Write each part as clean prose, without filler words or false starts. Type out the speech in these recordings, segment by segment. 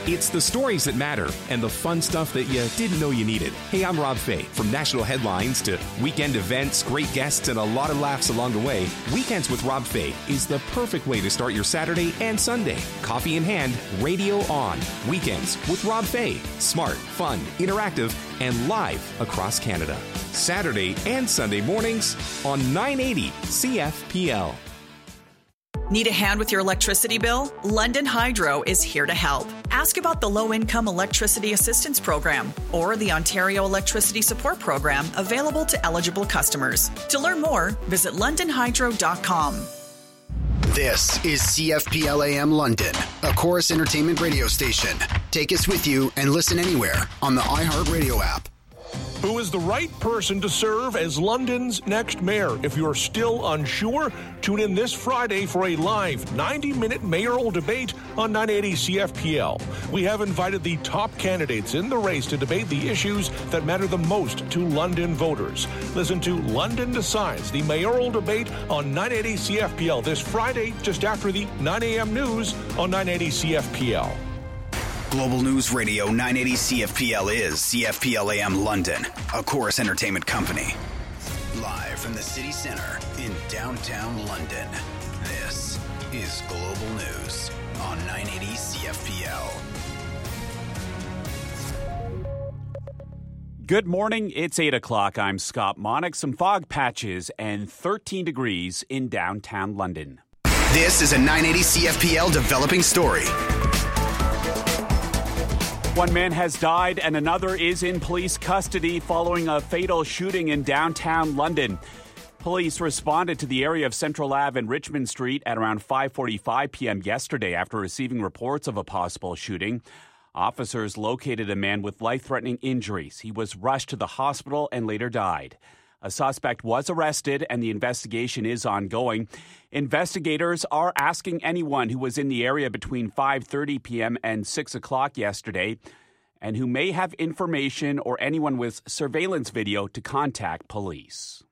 It's the stories that matter and the fun stuff that you didn't know you needed. Hey, I'm Rob Fay. From national headlines to weekend events, great guests, and a lot of laughs along the way, Weekends with Rob Fay is the perfect way to start your Saturday and Sunday. Coffee in hand, radio on. Weekends with Rob Fay. Smart, fun, interactive, and live across Canada. Saturday and Sunday mornings on 980 CFPL. Need a hand with your electricity bill? London Hydro is here to help. Ask about the Low-Income Electricity Assistance Program or the Ontario Electricity Support Program available to eligible customers. To learn more, visit londonhydro.com. This is CFPL AM London, a Chorus Entertainment radio station. Take us with you and listen anywhere on the iHeartRadio app. Who is the right person to serve as London's next mayor? If you're still unsure, tune in this Friday for a live 90-minute mayoral debate on 980 CFPL. We have invited the top candidates in the race to debate the issues that matter the most to London voters. Listen to London Decides, the mayoral debate on 980 CFPL this Friday, just after the 9 a.m. news on 980 CFPL. Global News Radio 980 CFPL is CFPL AM London, a Chorus Entertainment company. Live from the city center in downtown London, this is Global News on 980 CFPL. Good morning. It's 8 o'clock. I'm Scott Monick. Some fog patches and 13 degrees in downtown London. This is a 980 CFPL developing story. One man has died and another is in police custody following a fatal shooting in downtown London. Police responded to the area of Central Ave and Richmond Street at around 5:45 p.m. yesterday after receiving reports of a possible shooting. Officers located a man with life-threatening injuries. He was rushed to the hospital and later died. A suspect was arrested and the investigation is ongoing. Investigators are asking anyone who was in the area between 5:30 p.m. and 6 o'clock yesterday and who may have information or anyone with surveillance video to contact police.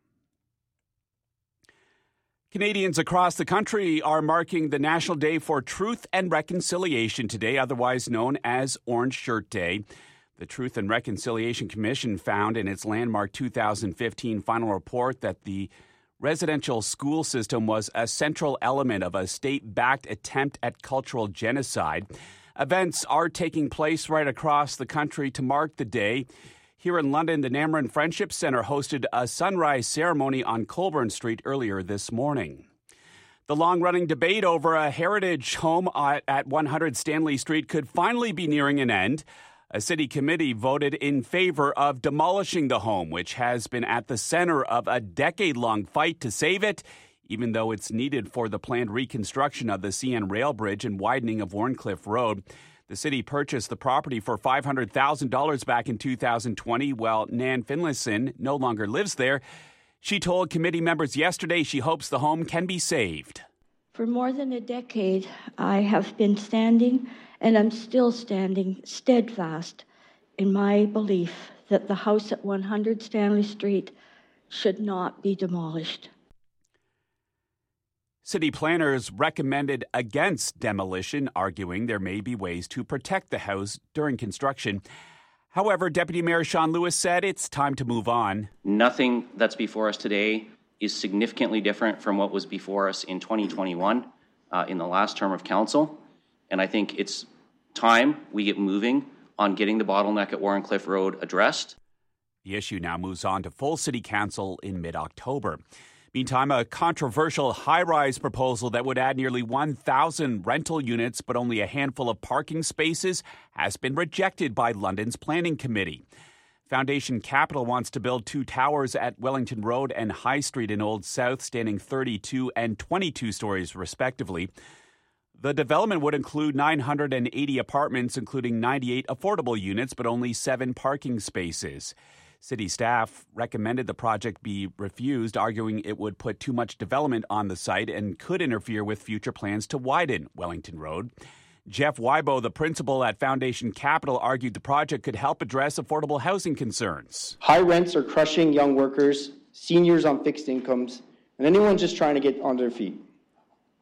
Canadians across the country are marking the National Day for Truth and Reconciliation today, otherwise known as Orange Shirt Day. The Truth and Reconciliation Commission found in its landmark 2015 final report that the residential school system was a central element of a state-backed attempt at cultural genocide. Events are taking place right across the country to mark the day. Here in London, the Namarine Friendship Centre hosted a sunrise ceremony on Colborne Street earlier this morning. The long-running debate over a heritage home at 100 Stanley Street could finally be nearing an end. A city committee voted in favor of demolishing the home, which has been at the center of a decade-long fight to save it, even though it's needed for the planned reconstruction of the CN Rail Bridge and widening of Warncliffe Road. The city purchased the property for $500,000 back in 2020, while Nan Finlayson no longer lives there. She told committee members yesterday she hopes the home can be saved. For more than a decade, I have been standing, and I'm still standing, steadfast in my belief that the house at 100 Stanley Street should not be demolished. City planners recommended against demolition, arguing there may be ways to protect the house during construction. However, Deputy Mayor Sean Lewis said it's time to move on. Nothing that's before us today is significantly different from what was before us in 2021 in the last term of council. And I think it's time we get moving on getting the bottleneck at Warncliffe Road addressed. The issue now moves on to full city council in mid-October. Meantime, a controversial high-rise proposal that would add nearly 1,000 rental units but only a handful of parking spaces has been rejected by London's Planning Committee. Foundation Capital wants to build 2 towers at Wellington Road and High Street in Old South, standing 32 and 22 stories respectively. The development would include 980 apartments, including 98 affordable units, but only 7 parking spaces. City staff recommended the project be refused, arguing it would put too much development on the site and could interfere with future plans to widen Wellington Road. Jeff Weibo, the principal at Foundation Capital, argued the project could help address affordable housing concerns. High rents are crushing young workers, seniors on fixed incomes, and anyone just trying to get on their feet.